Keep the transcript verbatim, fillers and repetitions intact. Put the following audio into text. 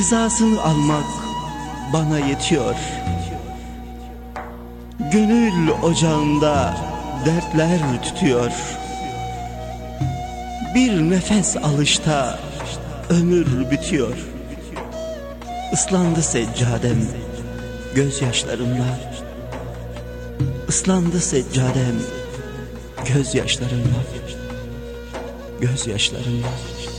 Rızasını almak bana yetiyor. Gönül ocağında dertler tütüyor. Bir nefes alışta ömür bitiyor. Islandı seccadem gözyaşlarımla. Islandı seccadem gözyaşlarımla. Gözyaşlarımla.